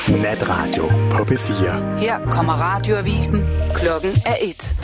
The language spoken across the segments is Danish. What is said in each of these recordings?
Natradio på P4. Her kommer radioavisen. Klokken er 1.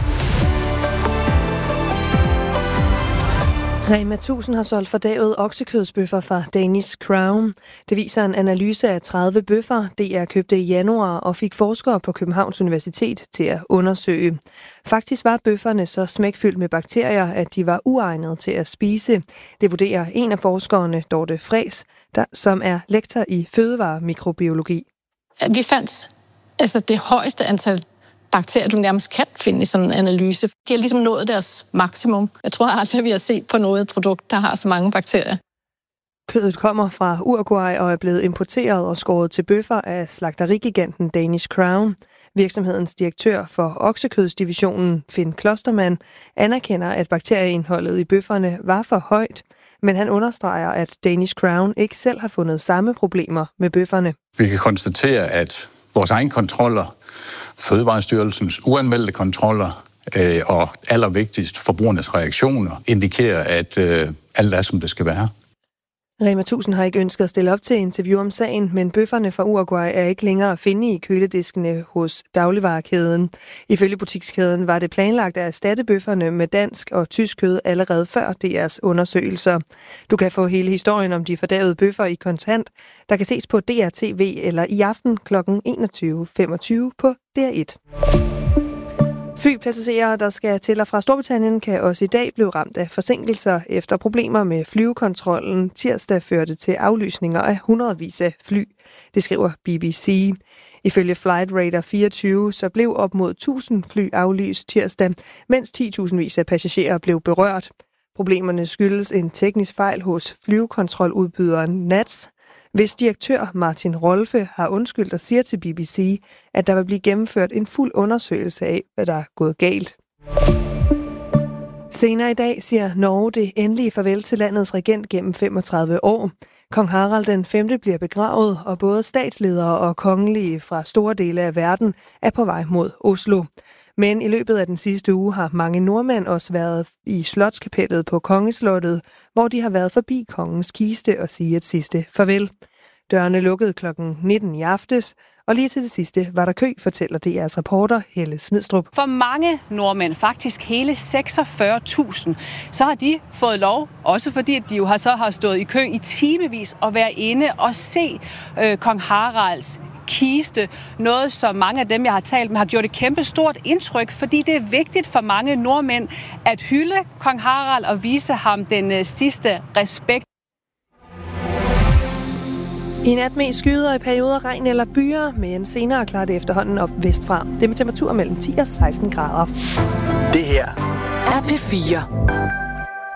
Rema 1000 har solgt fordævede oksekødsbøffer fra Danish Crown. Det viser en analyse af 30 bøffer, DR købte i januar og fik forskere på Københavns Universitet til at undersøge. Faktisk var bøfferne så smækfyldt med bakterier, at de var uegnede til at spise. Det vurderer en af forskerne, Dorte Fræs, som er lektor i fødevaremikrobiologi. Vi fandt det højeste antal bakterier, du nærmest kan finde i sådan en analyse. De har ligesom nået deres maksimum. Jeg tror aldrig, vi har set på noget produkt, der har så mange bakterier. Kødet kommer fra Uruguay og er blevet importeret og skåret til bøffer af slagterigiganten Danish Crown. Virksomhedens direktør for oksekødsdivisionen, Finn Klostermann, anerkender, at bakterieindholdet i bøfferne var for højt, men han understreger, at Danish Crown ikke selv har fundet samme problemer med bøfferne. Vi kan konstatere, at vores egen kontroller, Fødevarestyrelsens uanmeldte kontroller og allervigtigst forbrugernes reaktioner indikerer, at alt er, som det skal være. Rema 1000 har ikke ønsket at stille op til interview om sagen, men bøfferne fra Uruguay er ikke længere at finde i kølediskene hos dagligvarekæden. Ifølge butikskæden var det planlagt at erstatte bøfferne med dansk og tysk kød allerede før DR's undersøgelser. Du kan få hele historien om de fordævede bøffer i kontant, der kan ses på DR-TV eller i aften kl. 21.25 på DR1. Flypassagerer, der skal til og fra Storbritannien, kan også i dag blive ramt af forsinkelser efter problemer med flyvekontrollen. Tirsdag førte til aflysninger af hundredvis af fly. Det skriver BBC. Ifølge Flight Radar 24 så blev op mod 1000 fly aflyst tirsdag, mens 10.000 vis af passagerer blev berørt. Problemerne skyldes en teknisk fejl hos flyvekontroludbyderen NATS, hvis direktør Martin Rolfe har undskyldt og siger til BBC, at der vil blive gennemført en fuld undersøgelse af, hvad der er gået galt. Senere i dag siger Norge det endelige farvel til landets regent gennem 35 år. Kong Harald den 5. bliver begravet, og både statsledere og kongelige fra store dele af verden er på vej mod Oslo. Men i løbet af den sidste uge har mange nordmænd også været i Slotskapellet på Kongeslottet, hvor de har været forbi kongens kiste og sige et sidste farvel. Dørene lukkede kl. 19 i aftes, og lige til det sidste var der kø, fortæller DR's reporter Helle Smidstrup. For mange nordmænd, faktisk hele 46.000, så har de fået lov, også fordi de jo har stået i kø i timevis, at være inde og se kong Haralds kiste. Noget, som mange af dem, jeg har talt med, har gjort et kæmpe stort indtryk, fordi det er vigtigt for mange nordmænd at hylde kong Harald og vise ham den sidste respekt. I nat med skyder og i perioder regn eller byer, men senere klarer det efterhånden op vestfra. Det med temperaturer mellem 10 og 16 grader. Det her er P4.